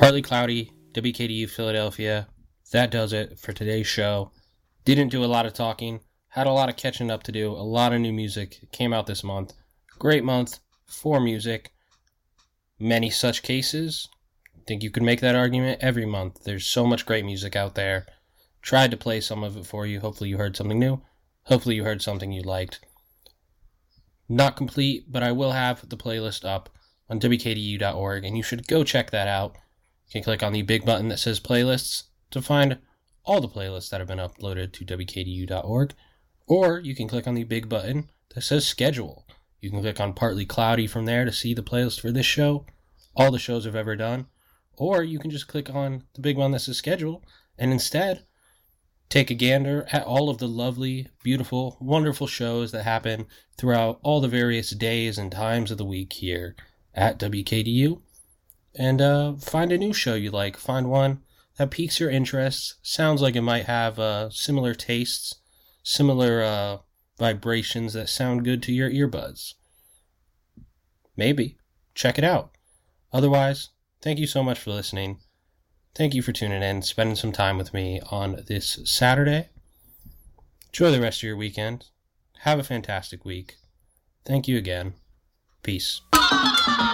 Partly cloudy, WKDU Philadelphia. That does it for today's show. Didn't do a lot of talking. Had a lot of catching up to do. A lot of new music came out this month. Great month for music. Many such cases. I think you could make that argument every month. There's so much great music out there. Tried to play some of it for you. Hopefully you heard something new. Hopefully you heard something you liked. Not complete, but I will have the playlist up on WKDU.org, and you should go check that out. You can click on the big button that says playlists to find all the playlists that have been uploaded to WKDU.org, or you can click on the big button that says schedule. You can click on Partly Cloudy from there to see the playlist for this show, all the shows I've ever done, or you can just click on the big one that says schedule, and instead take a gander at all of the lovely, beautiful, wonderful shows that happen throughout all the various days and times of the week here at WKDU. And find a new show you like. Find one that piques your interest. Sounds like it might have similar tastes, similar vibrations that sound good to your earbuds. Maybe. Check it out. Otherwise, thank you so much for listening. Thank you for tuning in, spending some time with me on this Saturday. Enjoy the rest of your weekend. Have a fantastic week. Thank you again. Peace.